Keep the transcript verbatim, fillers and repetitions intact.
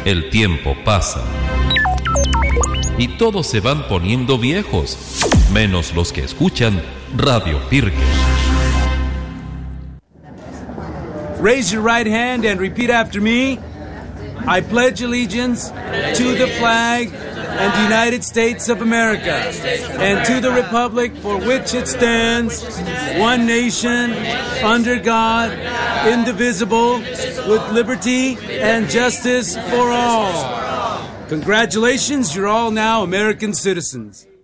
El tiempo pasa y todos se van poniendo viejos, menos los que escuchan Radio Pirque. Raise your right hand and repeat after me. I pledge allegiance to the flag and the United States of America and to the republic for which it stands, one nation, under God, indivisible, with liberty and justice for all. Congratulations, you're all now American citizens.